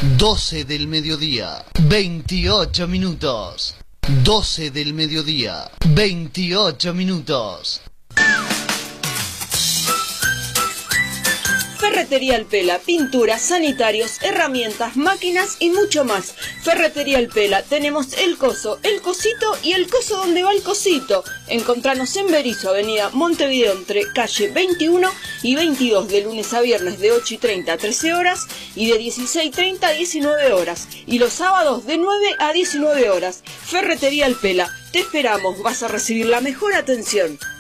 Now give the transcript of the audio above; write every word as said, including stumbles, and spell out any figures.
doce del mediodía, veintiocho minutos. doce del mediodía, veintiocho minutos. Ferretería El Pela, pinturas, sanitarios, herramientas, máquinas y mucho más. Ferretería El Pela, tenemos el coso, el cosito y el coso donde va el cosito. Encontranos en Berisso, avenida Montevideo, entre calle veintiuno y veintidós, de lunes a viernes de ocho y treinta a trece horas y de dieciséis y treinta a diecinueve horas. Y los sábados de nueve a diecinueve horas. Ferretería El Pela, te esperamos, vas a recibir la mejor atención.